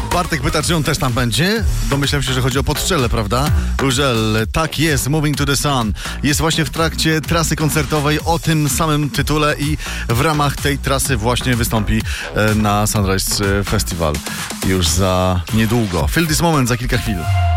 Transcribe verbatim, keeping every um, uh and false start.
Bartek pyta, czy on też tam będzie? Domyślam się, że chodzi o Podstrzelę, prawda? Różel, tak jest, Moving to the Sun. Jest właśnie w trakcie trasy koncertowej o tym samym tytule i w ramach tej trasy właśnie wystąpi na Sunrise Festival już za niedługo. Feel This Moment za kilka chwil.